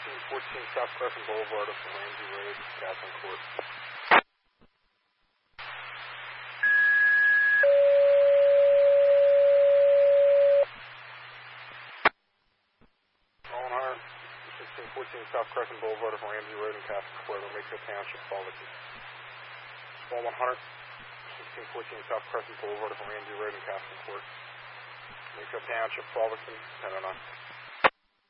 1614 South Crescent Boulevard up to Ramsey Road, Catherine Court. Roland Hunter, 1614 South Crescent Boulevard up Ramsey Road in Catherine Court, Mayfield Township, Fullerton. Roland Hunter, 1614 South Crescent Boulevard up Ramsey Road in Catherine Court. Mayfield Township, Fullerton, 1009.